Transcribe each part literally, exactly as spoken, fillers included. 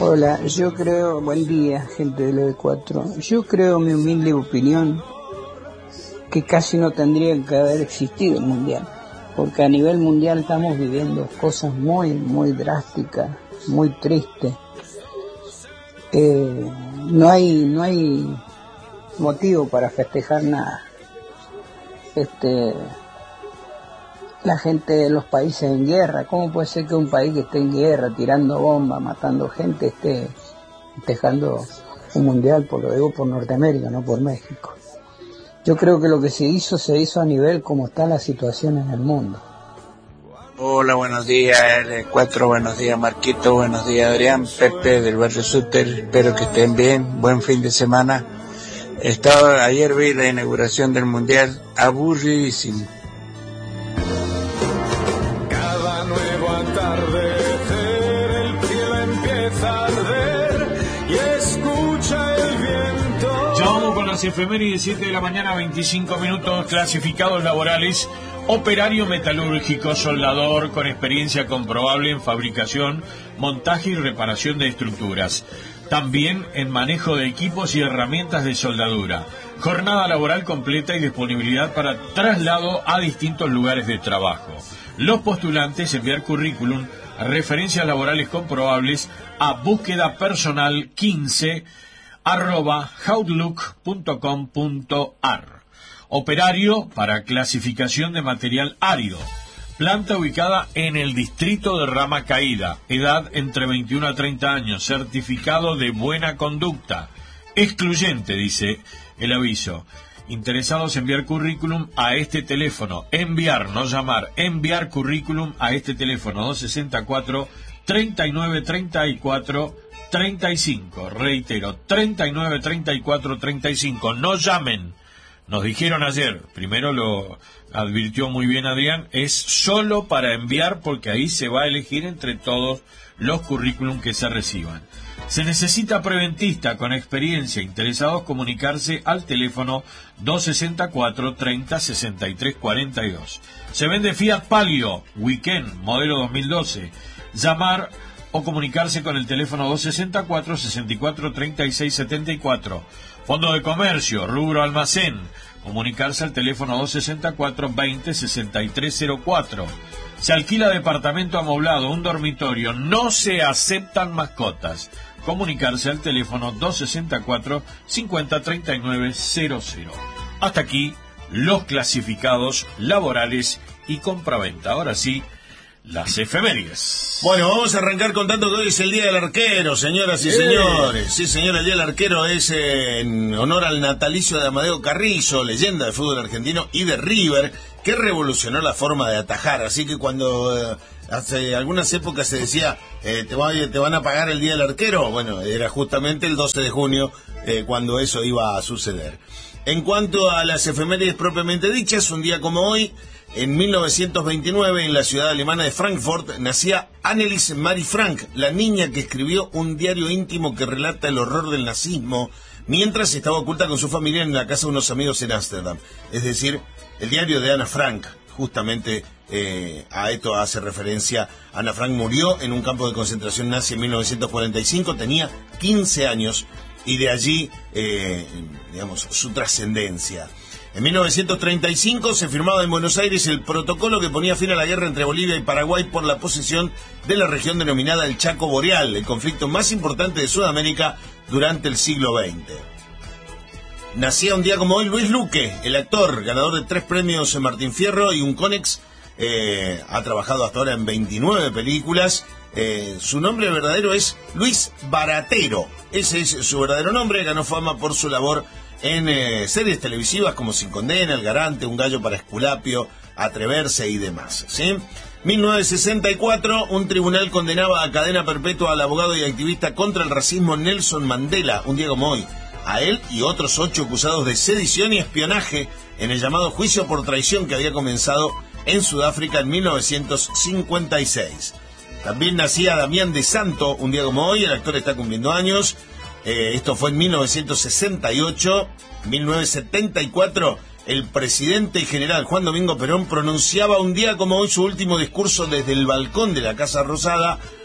Hola, yo creo, buen día, gente del E cuatro. Yo creo, mi humilde opinión, que casi no tendría que haber existido el mundial, porque a nivel mundial estamos viviendo cosas muy, muy drásticas, muy tristes. Eh, no hay, no hay motivo para festejar nada. Este, la gente de los países en guerra, ¿cómo puede ser que un país que esté en guerra, tirando bombas, matando gente, esté festejando un mundial? Por lo digo por Norteamérica, no por México. Yo creo que lo que se hizo, se hizo a nivel como está la situación en el mundo. Hola, buenos días, L cuatro, buenos días, Marquito, buenos días, Adrián, Pepe del barrio Suter, espero que estén bien, buen fin de semana. Estaba, ayer vi la inauguración del mundial, aburridísimo. Cada nuevo atardecer el cielo empieza a arder y escucha el viento. Ya vamos con las efemérides, siete de la mañana, veinticinco minutos, clasificados laborales. Operario metalúrgico, soldador con experiencia comprobable en fabricación, montaje y reparación de estructuras. También en manejo de equipos y herramientas de soldadura. Jornada laboral completa y disponibilidad para traslado a distintos lugares de trabajo. Los postulantes enviar currículum, referencias laborales comprobables a búsqueda personal quince arroba outlook punto com punto ar. Operario para clasificación de material árido. Planta ubicada en el distrito de Rama Caída. Edad entre veintiuno a treinta años. Certificado de buena conducta. Excluyente, dice el aviso. Interesados enviar currículum a este teléfono. Enviar, no llamar. Enviar currículum a este teléfono. dos sesenta y cuatro, treinta y nueve, treinta y cuatro, treinta y cinco. Reitero, treinta y nueve, treinta y cuatro, treinta y cinco. No llamen. Nos dijeron ayer, primero lo advirtió muy bien Adrián, es solo para enviar porque ahí se va a elegir entre todos los currículum que se reciban. Se necesita preventista con experiencia, interesados comunicarse al teléfono dos sesenta y cuatro, treinta, sesenta y tres, cuarenta y dos. Se vende Fiat Palio, Weekend, modelo dos mil doce. Llamar o comunicarse con el teléfono dos sesenta y cuatro, sesenta y cuatro, treinta y seis, setenta y cuatro. Fondo de comercio, rubro almacén, comunicarse al teléfono dos sesenta y cuatro, veinte, sesenta y tres cero cuatro. Se alquila departamento amoblado, un dormitorio, no se aceptan mascotas. Comunicarse al teléfono dos sesenta y cuatro, cincuenta, treinta y nueve cero cero. Hasta aquí los clasificados laborales y compraventa. Ahora sí, las efemérides. Bueno, vamos a arrancar contando que hoy es el Día del Arquero, señoras y señores. Sí, señora, el Día del Arquero es eh, en honor al natalicio de Amadeo Carrizo, leyenda del fútbol argentino y de River, que revolucionó la forma de atajar. Así que cuando eh, hace algunas épocas se decía, eh, te, va, te van a pagar el Día del Arquero, bueno, era justamente el doce de junio eh, cuando eso iba a suceder. En cuanto a las efemérides propiamente dichas, un día como hoy, en mil novecientos veintinueve, en la ciudad alemana de Frankfurt, nacía Annelies Marie Frank, la niña que escribió un diario íntimo que relata el horror del nazismo, mientras estaba oculta con su familia en la casa de unos amigos en Ámsterdam. Es decir, el diario de Ana Frank, justamente eh, a esto hace referencia. Ana Frank murió en un campo de concentración nazi en mil novecientos cuarenta y cinco, tenía quince años, y de allí, eh, digamos, su trascendencia. En mil novecientos treinta y cinco se firmaba en Buenos Aires el protocolo que ponía fin a la guerra entre Bolivia y Paraguay por la posesión de la región denominada el Chaco Boreal, el conflicto más importante de Sudamérica durante el siglo veinte. Nacía un día como hoy Luis Luque, el actor, ganador de tres premios Martín Fierro y un Conex. Eh, ha trabajado hasta ahora en veintinueve películas. Eh, su nombre verdadero es Luis Baratero. Ese es su verdadero nombre. Ganó fama por su labor en eh, series televisivas como Sin Condena, El Garante, Un Gallo para Esculapio, Atreverse y demás, ¿sí? mil novecientos sesenta y cuatro, un tribunal condenaba a cadena perpetua al abogado y activista contra el racismo Nelson Mandela, un día como hoy. A él y otros ocho acusados de sedición y espionaje en el llamado juicio por traición que había comenzado en Sudáfrica en mil novecientos cincuenta y seis. También nacía Damián de Santo, un día como hoy, el actor está cumpliendo años. Eh, esto fue en mil novecientos sesenta y ocho. mil novecientos setenta y cuatro, el presidente y general Juan Domingo Perón pronunciaba un día como hoy su último discurso desde el balcón de la Casa Rosada,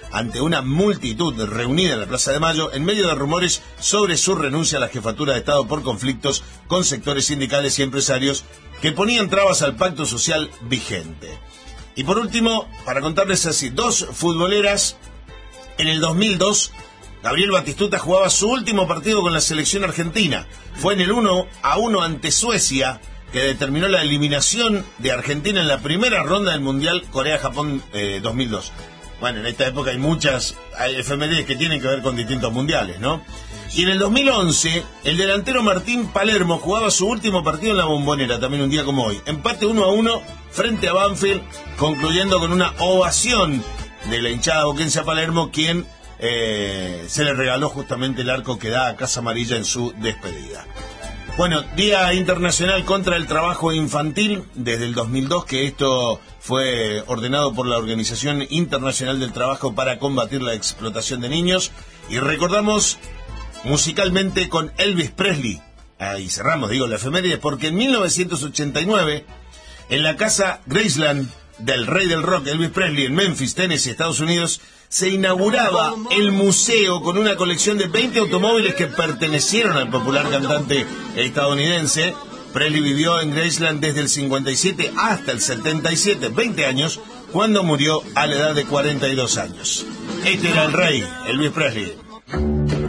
ante una multitud reunida en la Plaza de Mayo en medio de rumores sobre su renuncia a la jefatura de Estado por conflictos con sectores sindicales y empresarios que ponían trabas al pacto social vigente. Y por último, para contarles así, dos futboleras. En el dos mil dos, Gabriel Batistuta jugaba su último partido con la selección argentina. Fue en el uno a uno ante Suecia, que determinó la eliminación de Argentina en la primera ronda del Mundial Corea-Japón eh, dos mil dos. Bueno, en esta época hay muchas hay efemérides que tienen que ver con distintos mundiales, ¿no? Y en el dos mil once, el delantero Martín Palermo jugaba su último partido en la Bombonera, también un día como hoy. Empate uno a uno frente a Banfield, concluyendo con una ovación de la hinchada boquense a Palermo, quien eh, se le regaló justamente el arco que da a Casa Amarilla en su despedida. Bueno, Día Internacional contra el Trabajo Infantil, desde el dos mil dos, que esto fue ordenado por la Organización Internacional del Trabajo para combatir la explotación de niños. Y recordamos musicalmente con Elvis Presley. Ahí cerramos, digo, la efeméride, porque en mil novecientos ochenta y nueve, en la casa Graceland del rey del rock, Elvis Presley, en Memphis, Tennessee, Estados Unidos, se inauguraba el museo con una colección de veinte automóviles que pertenecieron al popular cantante estadounidense. Presley vivió en Graceland desde el cincuenta y siete hasta el setenta y siete, veinte años, cuando murió a la edad de cuarenta y dos años. Este era el rey, Elvis Presley.